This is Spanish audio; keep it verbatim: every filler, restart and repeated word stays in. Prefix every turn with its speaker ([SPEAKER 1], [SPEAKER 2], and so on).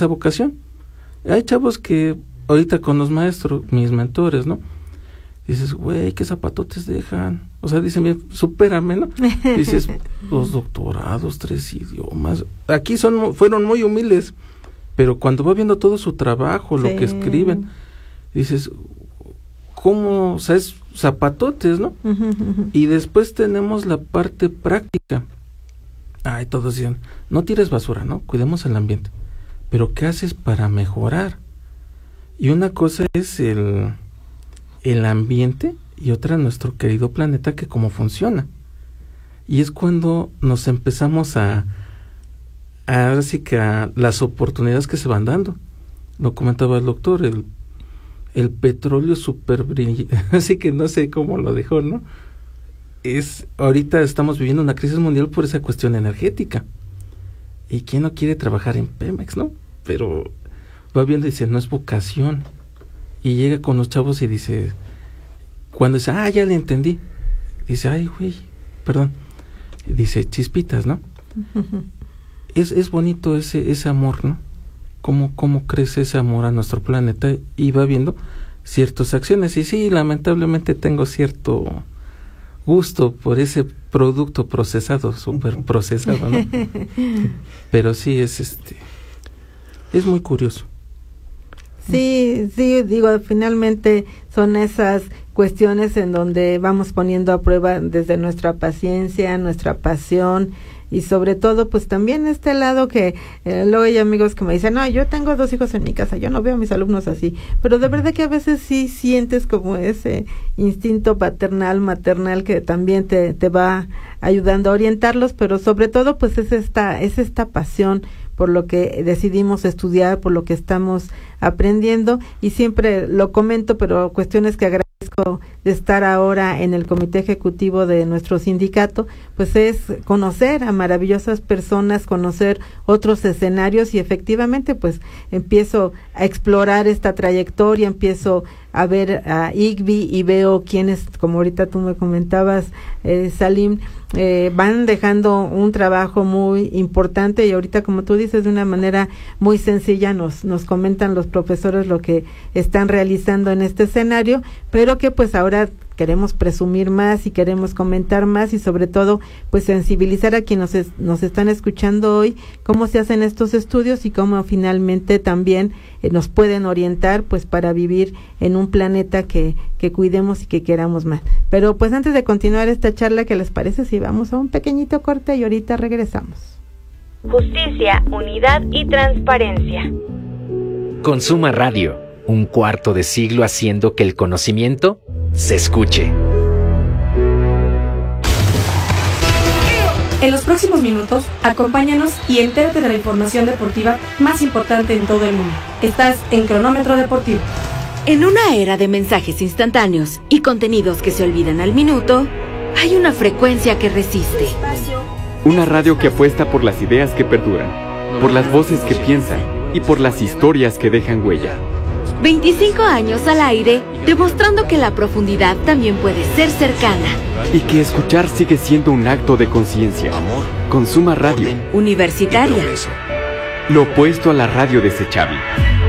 [SPEAKER 1] esa vocación. Hay chavos que ahorita con los maestros, mis mentores, ¿no? Dices, güey, ¿qué zapatotes dejan? O sea, dicen, supérame, ¿no? Dices, los doctorados, tres idiomas. Aquí son fueron muy humildes, pero cuando va viendo todo su trabajo, lo
[SPEAKER 2] sí.
[SPEAKER 1] que escriben, dices, ¿cómo? O sea, es zapatotes, ¿no?
[SPEAKER 2] Uh-huh, uh-huh.
[SPEAKER 1] Y después tenemos la parte práctica. Ay, todos dicen, no tires basura, ¿no? Cuidemos el ambiente. Pero ¿qué haces para mejorar? Y una cosa es el, el ambiente y otra nuestro querido planeta, que cómo funciona. Y es cuando nos empezamos a, a ahora sí que a las oportunidades que se van dando. Lo comentaba el doctor, el, el petróleo súper brillante, así que no sé cómo lo dejó, ¿no? Es, ahorita estamos viviendo una crisis mundial por esa cuestión energética. ¿Y quién no quiere trabajar en Pemex, no? Pero va viendo y dice, no es vocación. Y llega con los chavos y dice, cuando dice, ah, ya le entendí. Dice, ay, güey, perdón. Dice, chispitas, ¿no? Uh-huh. Es, es bonito ese, ese amor, ¿no? Cómo, cómo crece ese amor a nuestro planeta y va viendo ciertas acciones. Y sí, lamentablemente tengo cierto gusto por ese producto procesado, súper procesado, ¿no? Pero sí es este, es muy curioso.
[SPEAKER 2] Sí, sí, digo, finalmente son esas cuestiones en donde vamos poniendo a prueba desde nuestra paciencia, nuestra pasión y sobre todo pues también este lado que eh, luego hay amigos que me dicen, no, yo tengo dos hijos en mi casa, yo no veo a mis alumnos así, pero de verdad que a veces sí sientes como ese instinto paternal, maternal que también te, te va ayudando a orientarlos, pero sobre todo pues es esta, es esta pasión por lo que decidimos estudiar, por lo que estamos aprendiendo, y siempre lo comento, pero cuestiones que agradezco de estar ahora en el comité ejecutivo de nuestro sindicato, pues es conocer a maravillosas personas, conocer otros escenarios, y efectivamente pues empiezo a explorar esta trayectoria, empiezo a ver a I G B I y veo quienes, como ahorita tú me comentabas, eh, Salim, eh, van dejando un trabajo muy importante, y ahorita, como tú dices, de una manera muy sencilla nos, nos comentan los profesores lo que están realizando en este escenario, pero que pues ahora queremos presumir más y queremos comentar más, y sobre todo pues sensibilizar a quienes nos, es, nos están escuchando hoy cómo se hacen estos estudios y cómo finalmente también eh, nos pueden orientar pues para vivir en un planeta que, que cuidemos y que queramos más. Pero pues antes de continuar esta charla, ¿qué les parece si vamos a un pequeñito corte y ahorita regresamos?
[SPEAKER 3] Justicia, unidad y transparencia.
[SPEAKER 4] Consuma Radio, un cuarto de siglo haciendo que el conocimiento se escuche.
[SPEAKER 5] En los próximos minutos, acompáñanos y entérate de la información deportiva más importante en todo el mundo. Estás en Cronómetro Deportivo.
[SPEAKER 6] En una era de mensajes instantáneos y contenidos que se olvidan al minuto, hay una frecuencia que resiste.
[SPEAKER 7] Una radio que apuesta por las ideas que perduran, por las voces que piensan y por las historias que dejan huella.
[SPEAKER 6] veinticinco años al aire, demostrando que la profundidad también puede ser cercana.
[SPEAKER 7] Y que escuchar sigue siendo un acto de conciencia. Consuma Radio.
[SPEAKER 6] Universitaria.
[SPEAKER 7] Lo opuesto a la radio desechable.